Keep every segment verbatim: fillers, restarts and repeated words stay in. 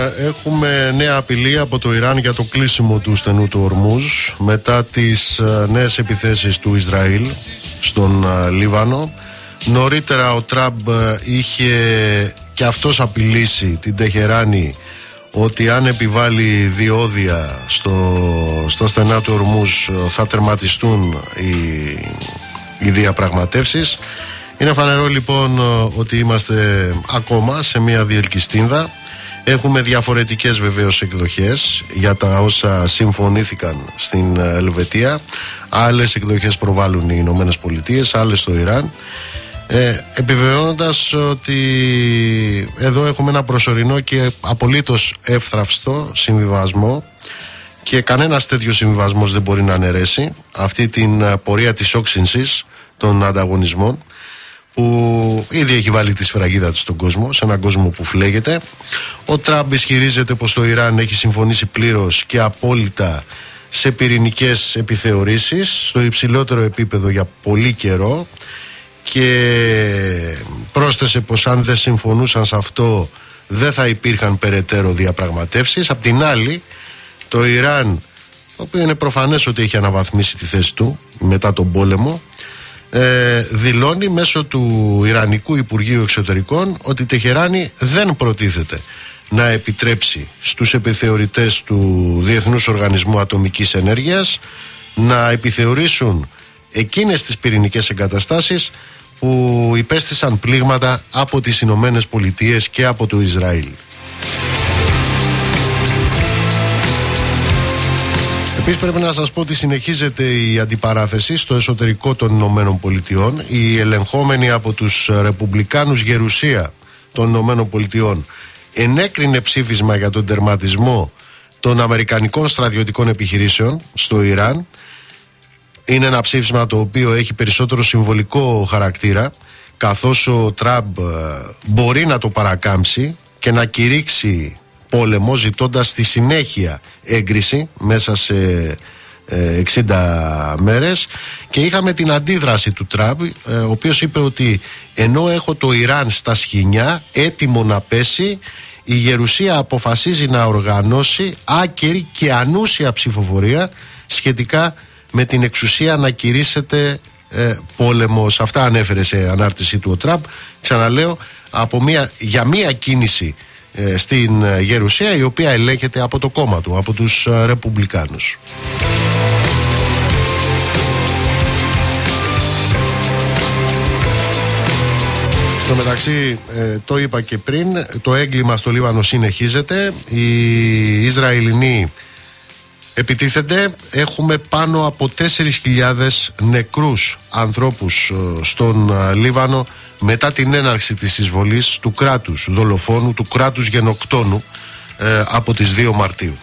Έχουμε νέα απειλή από το Ιράν για το κλείσιμο του στενού του Ορμούζ μετά τις νέες επιθέσεις του Ισραήλ στον Λίβανο. Νωρίτερα ο Τραμπ είχε και αυτός απειλήσει την Τεχεράνη ότι αν επιβάλλει διόδια στο, στα στενά του Ορμούζ θα τερματιστούν οι, οι διαπραγματεύσεις. Είναι φανερό λοιπόν ότι είμαστε ακόμα σε μια διελκυστίνδα. Έχουμε διαφορετικές βεβαίως εκδοχές για τα όσα συμφωνήθηκαν στην Ελβετία. Άλλες εκδοχές προβάλλουν οι Ηνωμένες Πολιτείες, άλλες το Ιράν. Ε, επιβεβαιώνοντας ότι εδώ έχουμε ένα προσωρινό και απολύτως εύθραυστο συμβιβασμό και κανένας τέτοιος συμβιβασμός δεν μπορεί να αναιρέσει αυτή την πορεία της όξυνσης των ανταγωνισμών που ήδη έχει βάλει τη σφραγίδα της στον κόσμο, σε έναν κόσμο που φλέγεται. Ο Τραμπ ισχυρίζεται πως το Ιράν έχει συμφωνήσει πλήρως και απόλυτα σε πυρηνικές επιθεωρήσεις στο υψηλότερο επίπεδο για πολύ καιρό και πρόσθεσε πως αν δεν συμφωνούσαν σε αυτό δεν θα υπήρχαν περαιτέρω διαπραγματεύσεις. Απ' την άλλη, το Ιράν, το οποίο είναι προφανές ότι έχει αναβαθμίσει τη θέση του μετά τον πόλεμο, ε, δηλώνει μέσω του Ιρανικού Υπουργείου Εξωτερικών ότι η Τεχεράνη δεν προτίθεται να επιτρέψει στους επιθεωρητές του Διεθνούς Οργανισμού Ατομικής Ενέργειας να επιθεωρήσουν εκείνες τις πυρηνικές εγκαταστάσεις που υπέστησαν πλήγματα από τις Ηνωμένες Πολιτείες και από το Ισραήλ. Επίσης πρέπει να σας πω ότι συνεχίζεται η αντιπαράθεση στο εσωτερικό των Ηνωμένων Πολιτειών. Η ελεγχόμενη από τους Ρεπουμπλικάνους γερουσία των Ηνωμένων Πολιτειών ενέκρινε ψήφισμα για τον τερματισμό των αμερικανικών στρατιωτικών επιχειρήσεων στο Ιράν. Είναι ένα ψήφισμα το οποίο έχει περισσότερο συμβολικό χαρακτήρα, καθώς ο Τραμπ μπορεί να το παρακάμψει και να κηρύξει πόλεμο, ζητώντας στη συνέχεια έγκριση μέσα σε εξήντα μέρες. Και είχαμε την αντίδραση του Τραμπ, ο οποίος είπε ότι ενώ έχω το Ιράν στα σκοινιά έτοιμο να πέσει, η γερουσία αποφασίζει να οργανώσει άκερη και ανούσια ψηφοφορία σχετικά με την εξουσία να κηρύσσεται ε, πόλεμος. Αυτά ανέφερε σε ανάρτησή του ο Τραμπ. Ξαναλέω, από μια, για μια κίνηση ε, στην ε, γερουσία, η οποία ελέγχεται από το κόμμα του, από τους ε, Ρεπουμπλικάνους. Στο μεταξύ, ε, το είπα και πριν, το έγκλημα στο Λίβανο συνεχίζεται. Οι Ισραηλινοί επιτίθενται. Έχουμε πάνω από τέσσερις χιλιάδες νεκρούς ανθρώπους στον Λίβανο μετά την έναρξη της εισβολής του κράτους δολοφόνου, του κράτους γενοκτόνου ε, από τις δύο Μαρτίου.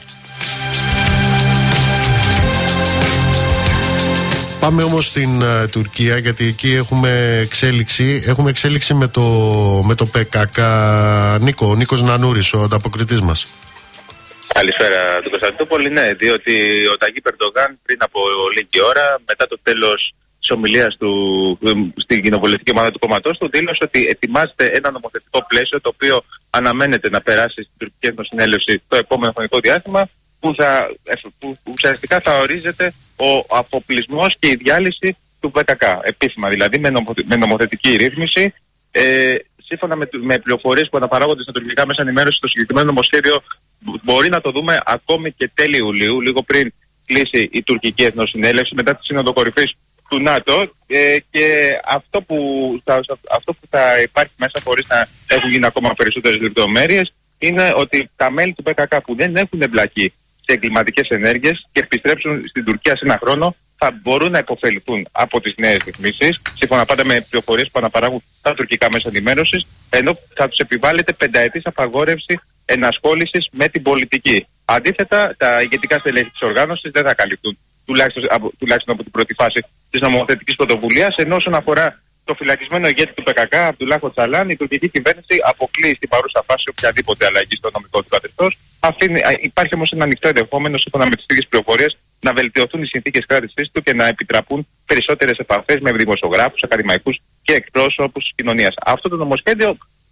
Πάμε όμως στην uh, Τουρκία, γιατί εκεί έχουμε εξέλιξη, έχουμε εξέλιξη με το, με το πι κέι κέι. Νίκο, ο Νίκος Νανούρης, ο ανταποκριτής μας. Καλησπέρα του Κωνσταντινούπολη. Ναι, διότι ο Ταγί Ερντογάν πριν από λίγη ώρα, μετά το τέλος της ομιλίας του στην κοινοβουλευτική ομάδα του κόμματός του, δήλωσε ότι ετοιμάζεται ένα νομοθετικό πλαίσιο το οποίο αναμένεται να περάσει στην Τουρκική Εθνοσυνέλευση το επόμενο χρονικό διάστημα, που, θα, που ουσιαστικά θα ορίζεται ο αποκλεισμός και η διάλυση του πι κέι κέι. Επίσημα δηλαδή, με, νομοθε, με νομοθετική ρύθμιση. Ε, σύμφωνα με, με πληροφορίες που αναπαράγονται στα τουρκικά μέσα ενημέρωση, το συγκεκριμένο νομοσχέδιο μπορεί να το δούμε ακόμη και τέλη Ιουλίου, λίγο πριν κλείσει η τουρκική εθνοσυνέλευση, μετά τη σύνοδο κορυφής του ΝΑΤΟ. Ε, και αυτό που, θα, αυτό που θα υπάρχει μέσα, χωρίς να έχουν γίνει ακόμα περισσότερες λεπτομέρειες, είναι ότι τα μέλη του πι κέι κέι που δεν έχουν εμπλακεί σε εγκληματικές ενέργειες και επιστρέψουν στην Τουρκία σε ένα χρόνο, θα μπορούν να υποφεληθούν από τις νέες ρυθμίσεις, σύμφωνα πάντα με πληροφορίες που αναπαράγουν τα τουρκικά μέσα ενημέρωσης, ενώ θα τους επιβάλλεται πενταετής απαγόρευση ενασχόλησης με την πολιτική. Αντίθετα, τα ηγετικά στελέχη της οργάνωσης δεν θα καλυφθούν, τουλάχιστον από, τουλάχιστον από την πρώτη φάση της νομοθετικής πρωτοβουλίας, ενώ όσον αφορά το φυλακισμένο ηγέτη του πι κέι κέι, Αμπτουλάχ Οτσαλάν, η τουρκική κυβέρνηση αποκλείει στην παρούσα φάση οποιαδήποτε αλλαγή στο νομικό του καθεστώς. Υπάρχει όμως ένα ανοιχτό ενδεχόμενο, σύμφωνα με τις ίδιες πληροφορίες, να βελτιωθούν οι συνθήκες κράτησής του και να επιτραπούν περισσότερες επαφές με δημοσιογράφους, ακαδημαϊκούς και εκπρόσωπους της κοινωνίας. Αυτό το νομοσχέδιο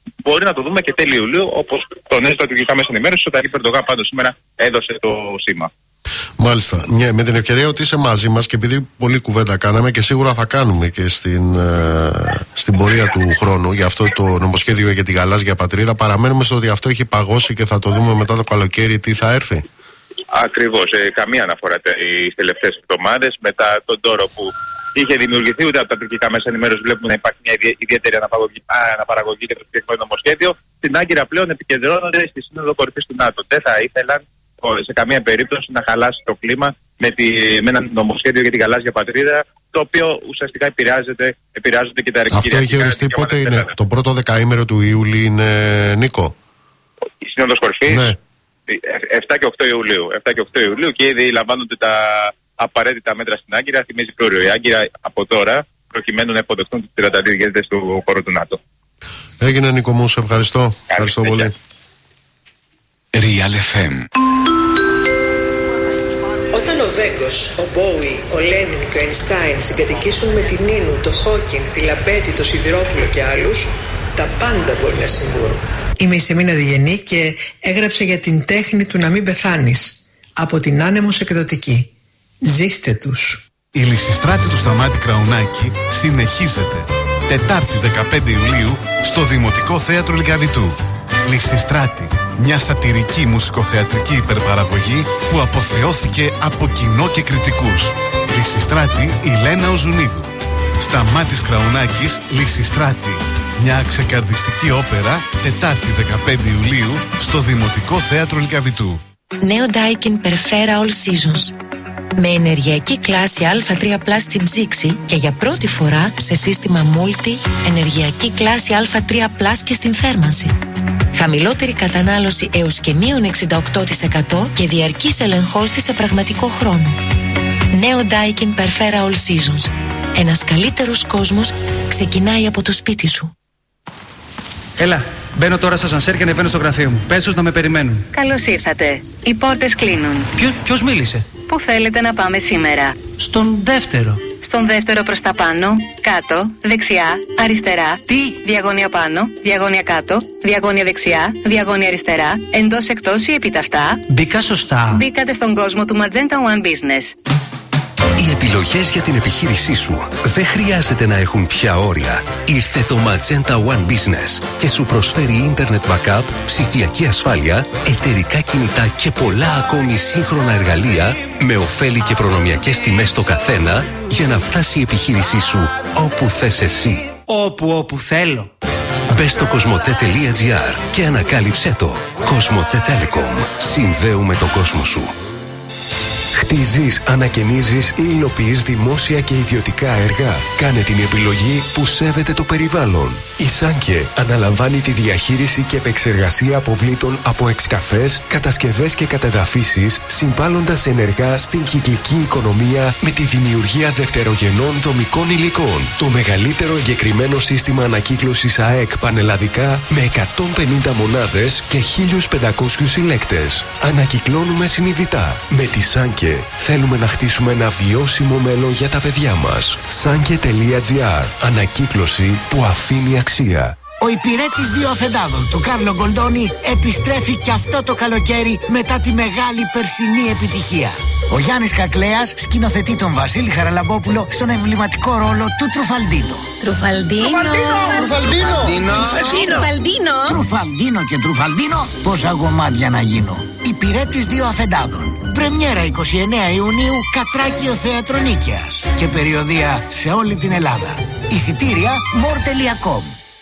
μπορεί να το δούμε και τέλη Ιουλίου, όπως τονίζει το τουρκικά μέσα ενημέρωση. Ο Ταγί Ερντογάν πάντως σήμερα έδωσε το σήμα. Μάλιστα. Ναι, με την ευκαιρία ότι είσαι μαζί μας και επειδή πολλή κουβέντα κάναμε και σίγουρα θα κάνουμε και στην, ε, στην πορεία του χρόνου για αυτό το νομοσχέδιο για τη γαλάζια πατρίδα, παραμένουμε στο ότι αυτό έχει παγώσει και θα το δούμε μετά το καλοκαίρι τι θα έρθει. Ακριβώς. Ε, καμία αναφορά τις τελευταίες εβδομάδες. Μετά τον τόρο που είχε δημιουργηθεί, ούτε από τα τουρκικά μέσα ενημέρωση βλέπουμε να υπάρχει μια ιδιαίτερη αναπαραγωγή, αναπαραγωγή για το συγκεκριμένο νομοσχέδιο. Στην Άγκυρα πλέον επικεντρώνονται στη Σύνοδο Κορυφής του ΝΑΤΟ. Δεν θα ήθελαν σε καμία περίπτωση να χαλάσει το κλίμα με, τη, με ένα νομοσχέδιο για τη γαλάζια πατρίδα, το οποίο ουσιαστικά επηρεάζεται, επηρεάζονται και τα Αυτό έχει οριστεί πότε είναι, το πρώτο δεκαήμερο του Ιούλη είναι, Νίκο? Η Σύνοδος Κορυφής, ναι. επτά και οκτώ Ιουλίου. επτά και οκτώ Ιουλίου και ήδη λαμβάνονται τα απαραίτητα μέτρα στην Άγκυρα. Θυμίζει πλούριο η Άγκυρα από τώρα, προκειμένου να υποδεχτούν τις τριάντα δύο ηγέτες του χώρου του ΝΑΤΟ. Έγινε, Νίκο μου, σε ευχαριστώ. Ευχαριστώ πολύ. Real εφ εμ. Όταν ο Βέγκος, ο Μπόουι, ο Λένιν και ο Αϊνστάιν συγκατοικήσουν με την Νίνου, το Χόκινγκ, τη Λαμπέτη, το Σιδηρόπουλο και άλλους, τα πάντα μπορεί να συμβούν. Είμαι η Σεμίνα Διγενή και έγραψα για την τέχνη του να μην πεθάνεις από την Άνεμος Εκδοτική. Ζήστε τους. Η Λυσιστράτη του Σταμάτη Κραουνάκη συνεχίζεται. Τετάρτη δεκαπέντε Ιουλίου στο Δημοτικό Θέατρο Λυκαβητού. Λυσιστράτη, μια σατιρική μουσικοθεατρική υπερπαραγωγή που αποθεώθηκε από κοινό και κριτικούς. Λυσιστράτη η Λένα Οζουνίδου. Σταμάτης Κραουνάκης, Λυσιστράτη. Μια ξεκαρδιστική όπερα, Τετάρτη δεκαπέντε Ιουλίου στο Δημοτικό Θέατρο Λυκαβητού. Νέο Daikin Perfera All Seasons. Με ενεργειακή κλάση Α τρία πλας στην ψήξη και για πρώτη φορά σε σύστημα Multi ενεργειακή κλάση Α τρία πλας και στην θέρμανση. Χαμηλότερη κατανάλωση έως και μείον εξήντα οκτώ τοις εκατό και διαρκής ελεγχός της σε πραγματικό χρόνο. Νέο Daikin Perfera All Seasons. Ένας καλύτερος κόσμος ξεκινάει από το σπίτι σου. Έλα, μπαίνω τώρα στο ασανσέρ και ανεβαίνω στο γραφείο μου. Πες τους να με περιμένουν. Καλώς ήρθατε. Οι πόρτες κλείνουν. Ποιο, ποιος μίλησε? Πού θέλετε να πάμε σήμερα? Στον δεύτερο. Στον δεύτερο προς τα πάνω, κάτω, δεξιά, αριστερά. Τι? Διαγώνια πάνω, διαγώνια κάτω, διαγώνια δεξιά, διαγώνια αριστερά, εντός εκτός ή επιταυτά. Μπήκα σωστά. Μπήκατε στον κόσμο του Magenta One Business. Οι επιλογές για την επιχείρησή σου δεν χρειάζεται να έχουν πια όρια. Ήρθε το Magenta One Business και σου προσφέρει Internet Backup, ψηφιακή ασφάλεια, εταιρικά κινητά και πολλά ακόμη σύγχρονα εργαλεία με ωφέλη και προνομιακές τιμές στο καθένα για να φτάσει η επιχείρησή σου όπου θες εσύ. Όπου όπου θέλω. Μπες στο κοσμοτέ τελεία τζι άρ και ανακάλυψέ το. Κοσμοτέ Telecom. Συνδέουμε τον κόσμο σου. Χτίζεις, ανακαινίζεις ή υλοποιείς δημόσια και ιδιωτικά έργα. Κάνε την επιλογή που σέβεται το περιβάλλον. Η Σάνκε αναλαμβάνει τη διαχείριση και επεξεργασία αποβλήτων από εξκαφές, κατασκευές και κατεδαφίσεις, συμβάλλοντας ενεργά στην κυκλική οικονομία με τη δημιουργία δευτερογενών δομικών υλικών. Το μεγαλύτερο εγκεκριμένο σύστημα ανακύκλωσης ΑΕΚ πανελλαδικά με εκατόν πενήντα μονάδες και χίλιους πεντακόσιους συλλέκτες. Ανακυκλώνουμε συνειδητά. Με τη Σάνκε θέλουμε να χτίσουμε ένα βιώσιμο μέλλον για τα παιδιά μας. Σάνκε τελεία τζι άρ. Ανακύκλωση που αφήνει αξία. Ο υπηρέτης δύο αφεντάδων, του Κάρλο Γκολντόνι, επιστρέφει και αυτό το καλοκαίρι μετά τη μεγάλη περσινή επιτυχία. Ο Γιάννης Κακλέας σκηνοθετεί τον Βασίλη Χαραλαμπόπουλο στον εμβληματικό ρόλο του Τρουφαλντίνο. Τρουφαλντίνο! Τρουφαλντίνο! Τρουφαλντίνο! Τρουφαλντίνο και Τρουφαλντίνο, πόσα γομάτια να γίνω. Υπηρέτης δύο αφεντάδων. Πρεμιέρα εικοστή ενάτη Ιουνίου, Κατράκιο Θέατρο Νίκαιας. Και περιοδεία σε όλη την Ελλάδα. Εισιτήρια μορ τελεία κομ.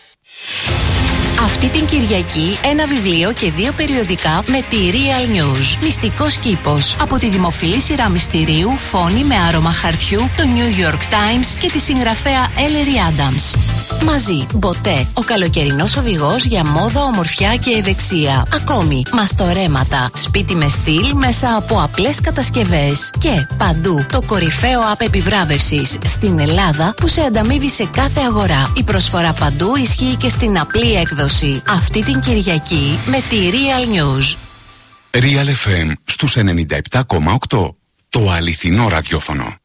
Αυτή την Κυριακή ένα βιβλίο και δύο περιοδικά με τη Real News. Μυστικός κήπος. Από τη δημοφιλή σειρά μυστηρίου Φόνη με άρωμα χαρτιού, το New York Times και τη συγγραφέα Ellery Adams. Μαζί, Μποτέ, ο καλοκαιρινός οδηγός για μόδα, ομορφιά και ευεξία. Ακόμη, μαστορέματα, σπίτι με στυλ μέσα από απλές κατασκευές. Και παντού, το κορυφαίο app επιβράβευσης στην Ελλάδα που σε ανταμείβει σε κάθε αγορά. Η προσφορά παντού ισχύει και στην απλή έκδοση. Αυτή την Κυριακή με τη Real News. Real εφ εμ στους ενενήντα επτά κόμμα οκτώ. Το αληθινό ραδιόφωνο.